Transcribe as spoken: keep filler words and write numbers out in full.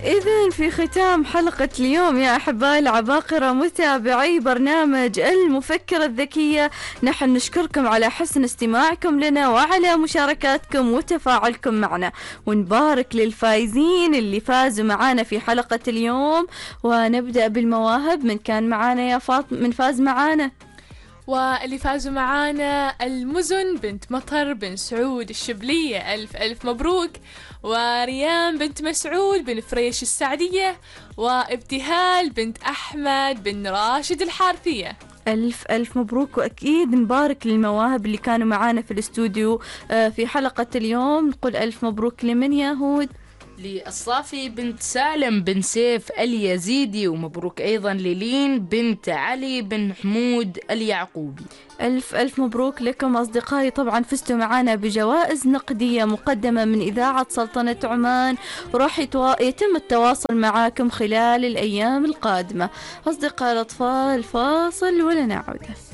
إذن في ختام حلقة اليوم يا أحبائي العباقرة متابعي برنامج المفكرة الذكية، نحن نشكركم على حسن استماعكم لنا وعلى مشاركاتكم وتفاعلكم معنا، ونبارك للفائزين اللي فازوا معانا في حلقة اليوم. ونبدأ بالمواهب. من كان معانا يا فاطمة؟ من فاز معانا؟ واللي فازوا معانا المزن بنت مطر بن سعود الشبلية، ألف ألف مبروك. وريان بنت مسعود بن فريش السعدية، وابتهال بنت أحمد بن راشد الحارثية. ألف ألف مبروك. وأكيد نبارك للمواهب اللي كانوا معانا في الاستوديو في حلقة اليوم. نقول ألف مبروك لمن يا هود؟ للصافي بنت سالم بن سيف اليزيدي، ومبروك أيضا للين بنت علي بن حمود اليعقوبي. ألف ألف مبروك لكم أصدقائي. طبعا فزتوا معنا بجوائز نقدية مقدمة من إذاعة سلطنة عمان، وراح يتوا... يتم التواصل معاكم خلال الأيام القادمة. أصدقاء الأطفال، فاصل ولا نعود.